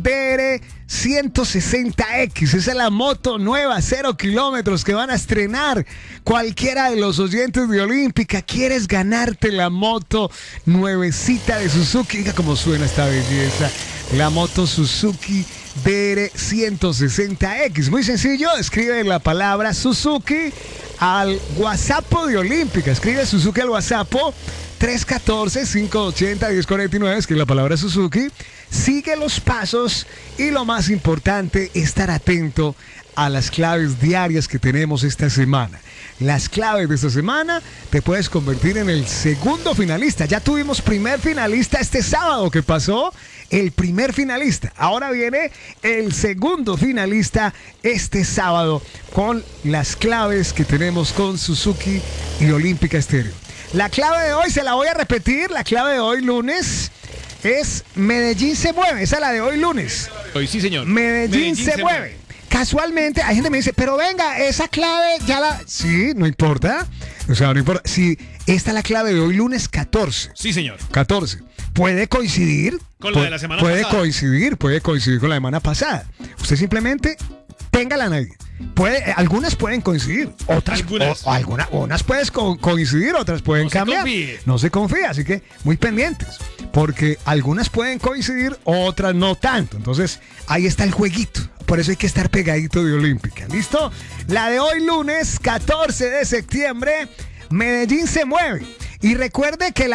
DR 160X. Esa es la moto nueva, 0 kilómetros que van a estrenar cualquiera de los oyentes de Olímpica. ¿Quieres ganarte la moto nuevecita de Suzuki? Diga cómo suena esta belleza. La moto Suzuki DR 160X. Muy sencillo, escribe la palabra Suzuki al WhatsApp de Olímpica. Escribe Suzuki al WhatsApp 314-580-1049, escribe la palabra Suzuki. Sigue los pasos y lo más importante, estar atento a las claves diarias que tenemos esta semana. Las claves de esta semana, te puedes convertir en el segundo finalista. Ya tuvimos primer finalista este sábado que pasó, el primer finalista. Ahora viene el segundo finalista este sábado con las claves que tenemos con Suzuki y Olímpica Estéreo. La clave de hoy, se la voy a repetir, la clave de hoy lunes es Medellín se mueve. Esa es la de hoy lunes. Hoy sí, señor. Medellín se mueve. Casualmente, hay gente que me dice, pero venga, esa clave ya la... Sí, no importa. O sea, no importa. Sí, esta es la clave de hoy lunes 14. Sí, señor. 14. Puede coincidir. Con la de la semana pasada. Puede coincidir con la semana pasada. Usted simplemente téngala en ahí. Algunas pueden coincidir, otras unas pueden coincidir, otras pueden cambiar. No se confía, así que muy pendientes, porque algunas pueden coincidir, otras no tanto. Entonces, ahí está el jueguito. Por eso hay que estar pegadito de Olímpica. ¿Listo? La de hoy lunes 14 de septiembre, Medellín se mueve. Y recuerde que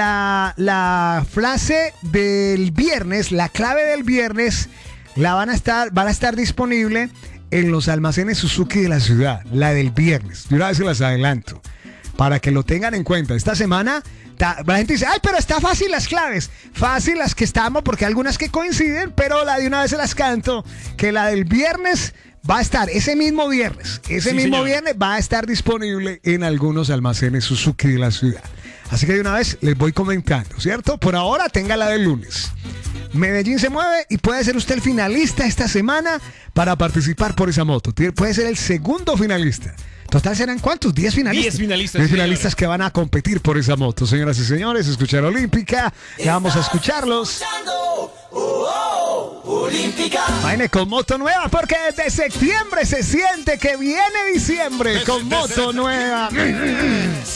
la frase del viernes, la clave del viernes, van a estar disponible en los almacenes Suzuki de la ciudad, la del viernes. Yo una vez se las adelanto, para que lo tengan en cuenta. Esta semana, la gente dice, ay, pero está fácil las claves. Fácil las que estamos, porque hay algunas que coinciden, pero la de una vez se las canto, que la del viernes va a estar, ese mismo viernes va a estar disponible en algunos almacenes Suzuki de la ciudad. Así que de una vez les voy comentando, ¿cierto? Por ahora tenga la del lunes. Medellín se mueve y puede ser usted el finalista esta semana para participar por esa moto. Puede ser el segundo finalista. Total, ¿serán cuántos? 10 finalistas. 10 finalistas que van a competir por esa moto. Señoras y señores, escuchar Olímpica. Ya vamos a escucharlos. Vaina con moto nueva, porque desde septiembre se siente que viene diciembre con moto nueva.